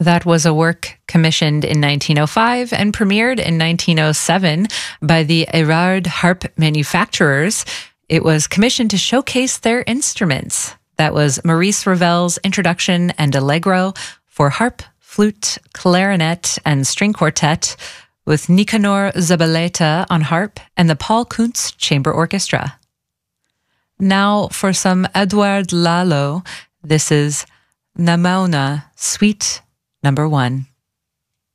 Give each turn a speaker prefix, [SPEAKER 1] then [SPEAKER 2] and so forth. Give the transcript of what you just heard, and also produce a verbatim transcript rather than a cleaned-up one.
[SPEAKER 1] That was a work commissioned in nineteen oh five and premiered in nineteen oh seven by the Erard Harp Manufacturers. It was commissioned to showcase their instruments. That was Maurice Ravel's Introduction and Allegro for harp, flute, clarinet, and string quartet, with Nicanor Zabaleta on harp and the Paul Kuntz Chamber Orchestra. Now for some Edouard Lalo, this is Namauna, Suite Number One.